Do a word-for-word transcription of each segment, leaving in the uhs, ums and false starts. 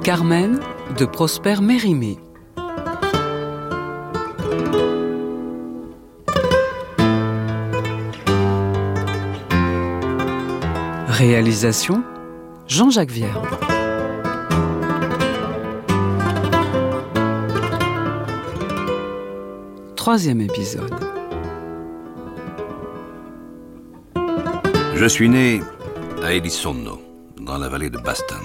Carmen de Prosper Mérimée. Réalisation Jean-Jacques Vierme. Troisième épisode. Je suis né à Elizondo, dans la vallée de Bastan.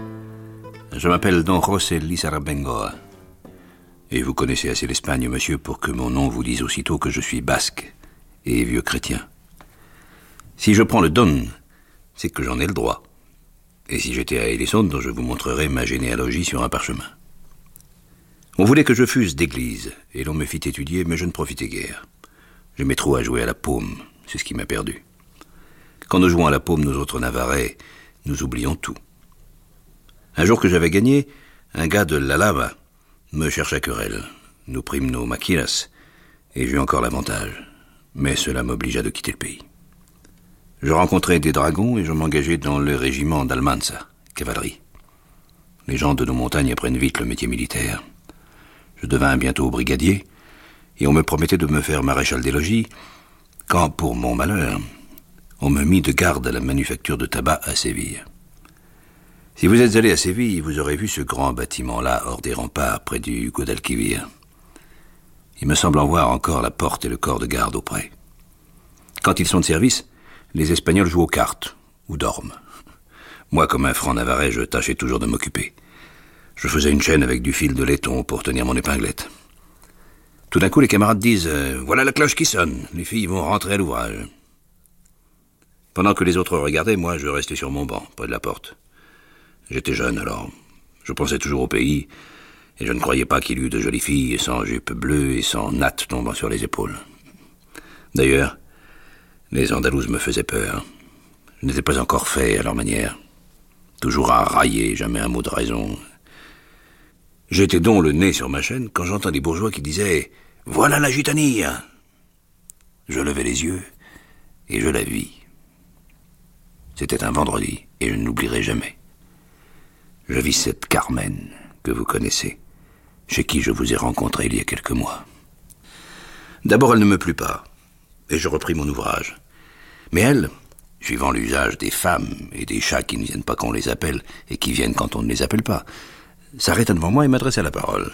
Je m'appelle Don José Lizarra Bengoa. Et vous connaissez assez l'Espagne, monsieur, pour que mon nom vous dise aussitôt que je suis basque et vieux chrétien. Si je prends le don, c'est que j'en ai le droit. Et si j'étais à Elizondo, je vous montrerai ma généalogie sur un parchemin. On voulait que je fusse d'église, et l'on me fit étudier, mais je ne profitais guère. J'aimais trop à jouer à la paume, c'est ce qui m'a perdu. Quand nous jouons à la paume, nous autres Navarrais, nous oublions tout. Un jour que j'avais gagné, un gars de La Lava me chercha querelle. Nous prîmes nos maquinas, et j'eus encore l'avantage. Mais cela m'obligea de quitter le pays. Je rencontrai des dragons et je m'engageai dans le régiment d'Almanza, cavalerie. Les gens de nos montagnes apprennent vite le métier militaire. Je devins bientôt brigadier, et on me promettait de me faire maréchal des logis, quand, pour mon malheur, on me mit de garde à la manufacture de tabac à Séville. Si vous êtes allé à Séville, vous aurez vu ce grand bâtiment-là hors des remparts, près du Guadalquivir. Il me semble en voir encore la porte et le corps de garde auprès. Quand ils sont de service, les Espagnols jouent aux cartes, ou dorment. Moi, comme un franc navarrais, je tâchais toujours de m'occuper. Je faisais une chaîne avec du fil de laiton pour tenir mon épinglette. Tout d'un coup, les camarades disent euh, « Voilà la cloche qui sonne, les filles vont rentrer à l'ouvrage. » Pendant que les autres regardaient, moi, je restais sur mon banc, près de la porte. J'étais jeune, alors. Je pensais toujours au pays, et je ne croyais pas qu'il y eût de jolies filles sans jupe bleue et sans nattes tombant sur les épaules. D'ailleurs, les Andalouses me faisaient peur. Je n'étais pas encore fait à leur manière. Toujours à railler, jamais un mot de raison. J'étais donc le nez sur ma chaîne quand j'entends des bourgeois qui disaient « Voilà la gitanille !» Je levai les yeux, et je la vis. C'était un vendredi, et je ne l'oublierai jamais. Je vis cette Carmen, que vous connaissez, chez qui je vous ai rencontré il y a quelques mois. D'abord, elle ne me plut pas, et je repris mon ouvrage. Mais elle, suivant l'usage des femmes et des chats qui ne viennent pas quand on les appelle, et qui viennent quand on ne les appelle pas, s'arrêta devant moi et m'adressa la parole.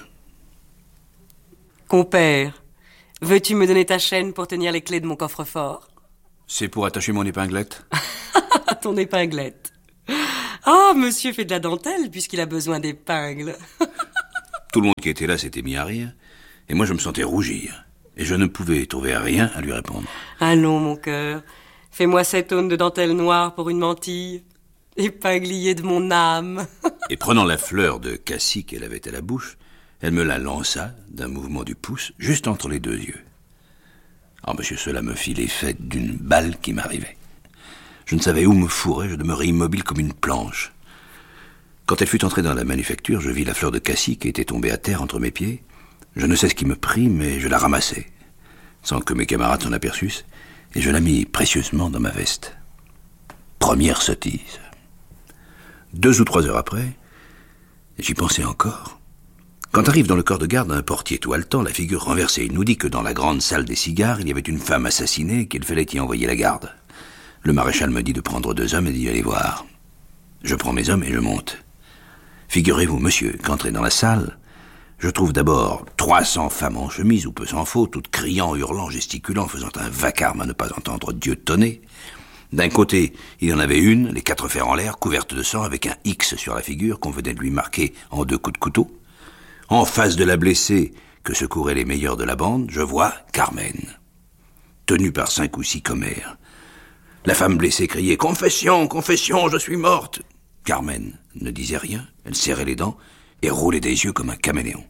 Compère, veux-tu me donner ta chaîne pour tenir les clés de mon coffre-fort? C'est pour attacher mon épinglette. Ton épinglette. Ah, monsieur fait de la dentelle puisqu'il a besoin d'épingles. Tout le monde qui était là s'était mis à rire, et moi je me sentais rougir, et je ne pouvais trouver rien à lui répondre. Allons, mon cœur, fais-moi sept aunes de dentelle noire pour une mantille, épinglier de mon âme. Et prenant la fleur de cassis qu'elle avait à la bouche, elle me la lança d'un mouvement du pouce, juste entre les deux yeux. Ah, monsieur, cela me fit l'effet d'une balle qui m'arrivait. Je ne savais où me fourrer, je demeurais immobile comme une planche. Quand elle fut entrée dans la manufacture, je vis la fleur de cassis qui était tombée à terre entre mes pieds. Je ne sais ce qui me prit, mais je la ramassai, sans que mes camarades s'en aperçussent, et je la mis précieusement dans ma veste. Première sottise. Deux ou trois heures après, j'y pensais encore. Quand arrive dans le corps de garde un portier tout haletant, la figure renversée, il nous dit que dans la grande salle des cigares, il y avait une femme assassinée et qu'il fallait y envoyer la garde. Le maréchal me dit de prendre deux hommes et d'y aller voir. Je prends mes hommes et je monte. Figurez-vous, monsieur, qu'entré dans la salle, je trouve d'abord trois cents femmes en chemise, ou peu s'en faut, toutes criant, hurlant, gesticulant, faisant un vacarme à ne pas entendre Dieu tonner. D'un côté, il y en avait une, les quatre fers en l'air, couverte de sang, avec un X sur la figure qu'on venait de lui marquer en deux coups de couteau. En face de la blessée, que secouraient les meilleurs de la bande, je vois Carmen, tenue par cinq ou six commères. La femme blessée criait « Confession, confession, je suis morte !» Carmen ne disait rien, elle serrait les dents et roulait des yeux comme un caméléon.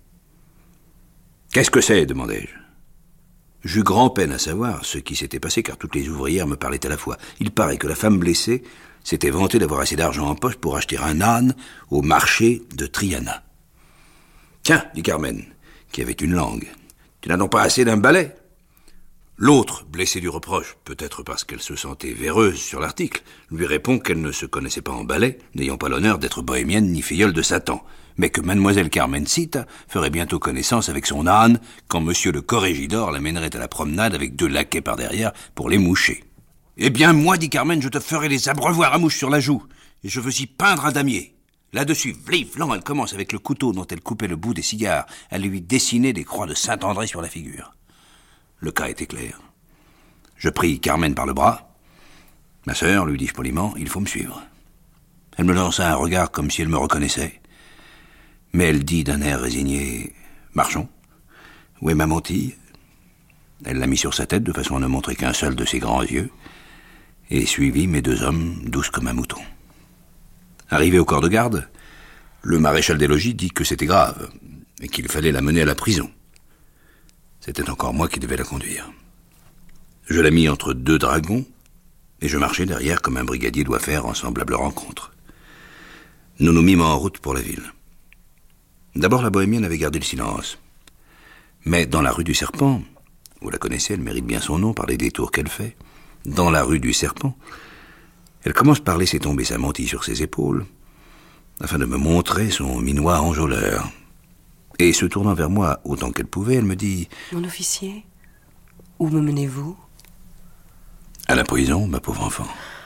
« Qu'est-ce que c'est ?» demandai-je. J'eus grand peine à savoir ce qui s'était passé car toutes les ouvrières me parlaient à la fois. Il paraît que la femme blessée s'était vantée d'avoir assez d'argent en poche pour acheter un âne au marché de Triana. « Tiens, dit Carmen, qui avait une langue, tu n'as donc pas assez d'un balai ?» L'autre, blessée du reproche, peut-être parce qu'elle se sentait véreuse sur l'article, lui répond qu'elle ne se connaissait pas en ballet, n'ayant pas l'honneur d'être bohémienne ni filleule de Satan, mais que mademoiselle Carmencita ferait bientôt connaissance avec son âne quand monsieur le corrégidor l'amènerait à la promenade avec deux laquais par derrière pour les moucher. « Eh bien, moi, dit Carmen, je te ferai les abreuvoirs à mouches sur la joue, et je veux y peindre un damier. » Là-dessus, vlif-lan, elle commence avec le couteau dont elle coupait le bout des cigares à lui dessiner des croix de Saint-André sur la figure. Le cas était clair. Je pris Carmen par le bras. « Ma sœur, lui dis-je poliment, il faut me suivre. » Elle me lança un regard comme si elle me reconnaissait. Mais elle dit d'un air résigné, « Marchons. Où est ma mantille ?» Elle l'a mis sur sa tête de façon à ne montrer qu'un seul de ses grands yeux et suivit mes deux hommes, douces comme un mouton. Arrivé au corps de garde, le maréchal des logis dit que c'était grave et qu'il fallait la mener à la prison. C'était encore moi qui devais la conduire. Je la mis entre deux dragons et je marchai derrière comme un brigadier doit faire en semblable rencontre. Nous nous mîmes en route pour la ville. D'abord, la bohémienne avait gardé le silence. Mais dans la rue du Serpent, vous la connaissez, elle mérite bien son nom par les détours qu'elle fait, dans la rue du Serpent, elle commence par laisser tomber sa mantille sur ses épaules, afin de me montrer son minois enjôleur. Et se tournant vers moi autant qu'elle pouvait, elle me dit « Mon officier, où me menez-vous » ? « À la prison, ma pauvre enfant. »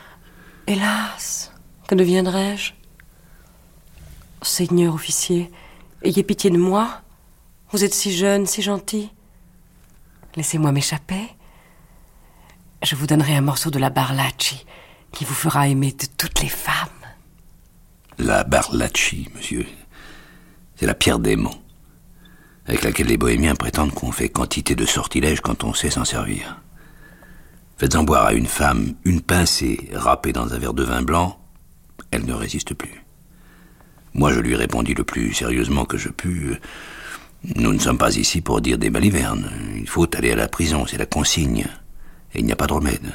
Hélas, que deviendrai-je ? Seigneur officier, ayez pitié de moi. Vous êtes si jeune, si gentil. Laissez-moi m'échapper. Je vous donnerai un morceau de la barlacci qui vous fera aimer de toutes les femmes. La barlacci, monsieur, c'est la pierre d'aimant, avec laquelle les bohémiens prétendent qu'on fait quantité de sortilèges quand on sait s'en servir. Faites-en boire à une femme une pincée râpée dans un verre de vin blanc, elle ne résiste plus. Moi, je lui répondis le plus sérieusement que je pus. Nous ne sommes pas ici pour dire des balivernes. Il faut aller à la prison, c'est la consigne. Et il n'y a pas de remède.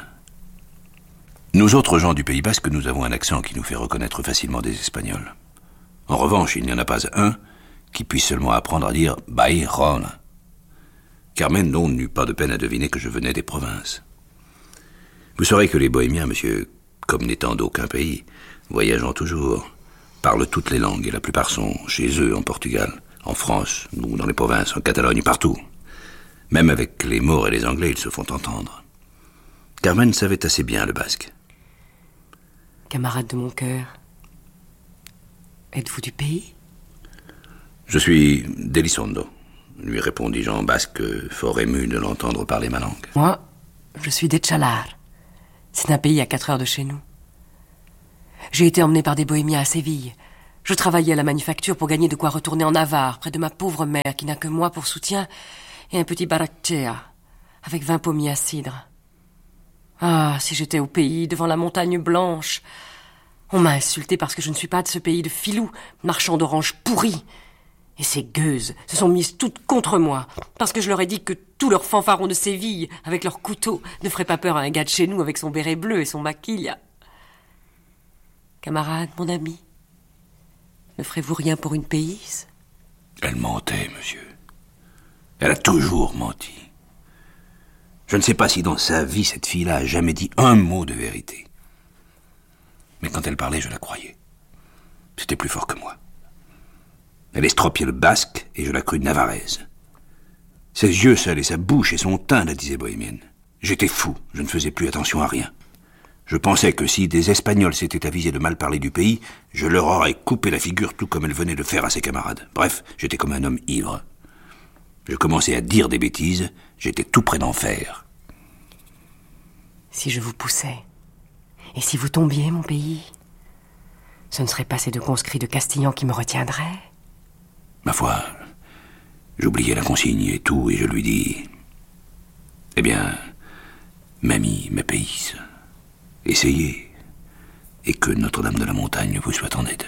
Nous autres gens du Pays Basque, nous avons un accent qui nous fait reconnaître facilement des Espagnols. En revanche, il n'y en a pas un qui puisse seulement apprendre à dire « Bayron ». Carmen, non, n'eut pas de peine à deviner que je venais des provinces. Vous saurez que les bohémiens, monsieur, comme n'étant d'aucun pays, voyageant toujours, parlent toutes les langues et la plupart sont chez eux en Portugal, en France, ou dans les provinces, en Catalogne, partout. Même avec les Maures et les Anglais, ils se font entendre. Carmen savait assez bien le basque. Camarade de mon cœur, êtes-vous du pays ? Je suis d'Elizondo, lui répondis-je en basque, fort ému de l'entendre parler ma langue. Moi, je suis d'Etchalar. C'est un pays à quatre heures de chez nous. J'ai été emmené par des bohémiens à Séville. Je travaillais à la manufacture pour gagner de quoi retourner en Navarre, près de ma pauvre mère qui n'a que moi pour soutien et un petit barachea avec vingt pommiers à cidre. Ah, si j'étais au pays, devant la montagne blanche. On m'a insulté parce que je ne suis pas de ce pays de filous, marchand d'oranges pourris. Et ces gueuses se sont mises toutes contre moi, parce que je leur ai dit que tous leurs fanfarons de Séville, avec leurs couteaux, ne feraient pas peur à un gars de chez nous avec son béret bleu et son maquilla. Camarade, mon ami, ne ferez-vous rien pour une payse ? Elle mentait, monsieur. Elle a toujours menti. Je ne sais pas si dans sa vie, cette fille-là a jamais dit un mot de vérité. Mais quand elle parlait, je la croyais. C'était plus fort que moi. Elle estropiait le basque et je la crus navarraise. Ses yeux seuls et sa bouche et son teint la disaient bohémienne. J'étais fou, je ne faisais plus attention à rien. Je pensais que si des Espagnols s'étaient avisés de mal parler du pays, je leur aurais coupé la figure tout comme elle venait de faire à ses camarades. Bref, j'étais comme un homme ivre. Je commençais à dire des bêtises, j'étais tout près d'en faire. Si je vous poussais, et si vous tombiez, mon pays, ce ne seraient pas ces deux conscrits de Castillan qui me retiendraient ? Ma foi, j'oubliais la consigne et tout, et je lui dis... Eh bien, mamie, ma pays, essayez, et que Notre-Dame de la Montagne vous soit en aide.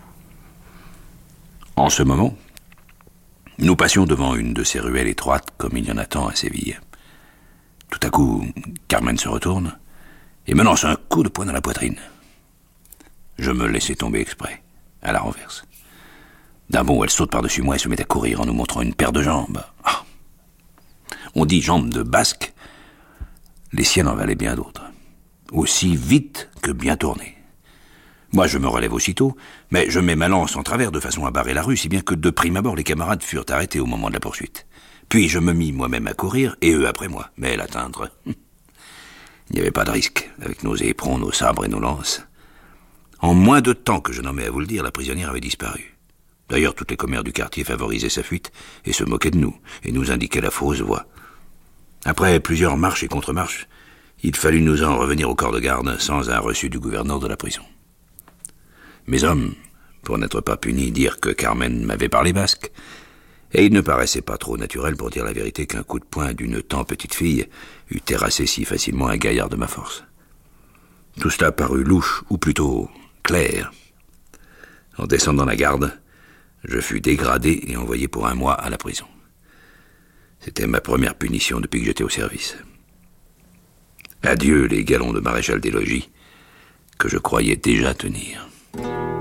En ce moment, nous passions devant une de ces ruelles étroites, comme il y en a tant à Séville. Tout à coup, Carmen se retourne et me lance un coup de poing dans la poitrine. Je me laissai tomber exprès, à la renverse. D'un bond, elle saute par-dessus moi et se met à courir en nous montrant une paire de jambes. Ah. On dit jambes de basque Les siennes en valaient bien d'autres. Aussi vite que bien tournées. Moi, je me relève aussitôt, mais je mets ma lance en travers de façon à barrer la rue, si bien que de prime abord, les camarades furent arrêtés au moment de la poursuite. Puis je me mis moi-même à courir, et eux après moi. Mais l'atteindre, il n'y avait pas de risque, avec nos éperons, nos sabres et nos lances. En moins de temps que je n'en mets à vous le dire, la prisonnière avait disparu. D'ailleurs, toutes les commères du quartier favorisaient sa fuite, et se moquaient de nous, et nous indiquaient la fausse voie. Après plusieurs marches et contre-marches, il fallut nous en revenir au corps de garde, sans un reçu du gouverneur de la prison. Mes hommes, pour n'être pas punis, dirent que Carmen m'avait parlé basque, et il ne paraissait pas trop naturel, pour dire la vérité, qu'un coup de poing d'une tant petite fille eût terrassé si facilement un gaillard de ma force. Tout cela parut louche, ou plutôt clair. En descendant la garde, je fus dégradé et envoyé pour un mois à la prison. C'était ma première punition depuis que j'étais au service. Adieu les galons de maréchal des logis, que je croyais déjà tenir.